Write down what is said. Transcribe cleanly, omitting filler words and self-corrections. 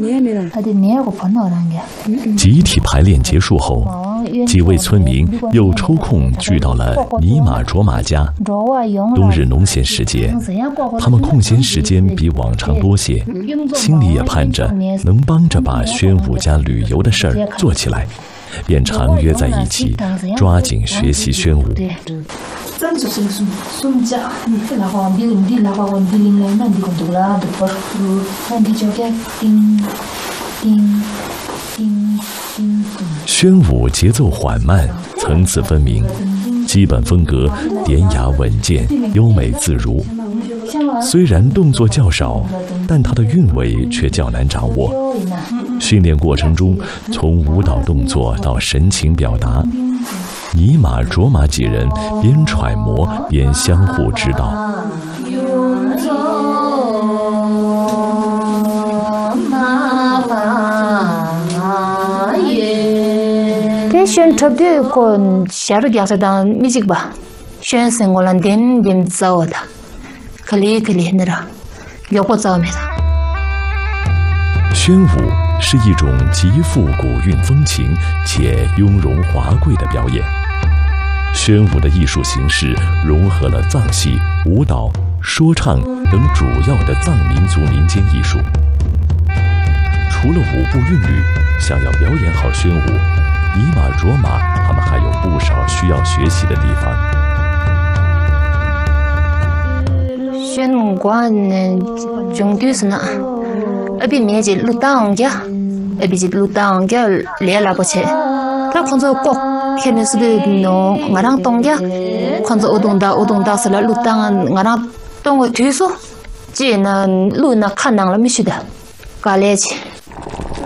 集体排练结束后，几位村民又抽空聚到了尼玛卓玛家。冬日农闲时节，他们空闲时间比往常多些，心里也盼着能帮着把宣武家旅游的事儿做起来，便常约在一起，抓紧学习宣武。宣武节奏缓慢，层次分明，基本风格典雅稳健，优美自如。虽然动作较少，但它的韵味却较难掌握。训练过程中，从舞蹈动作到神情表达，尼玛卓玛几人边揣摩边相互指导。 宣特别kon sharu gyasa dan music ba宣sengolan den dem zawada kali nera yoko zawmeda。 宣武是一种极富古韵风情且雍容华贵的表演。宣武的艺术形式融合了藏戏、舞蹈、说唱等主要的藏民族民间艺术。除了舞步韵律，想要表演好宣武，尼玛卓玛他们还有不少需要学习的地方。 宣武馆中队是哪？比面积路当家，比起路当家来了不起。他看着国，看的是的喏，我让东家，看着乌东大是了路当，我让东我推说，这那路那看到了没去的，搞来去。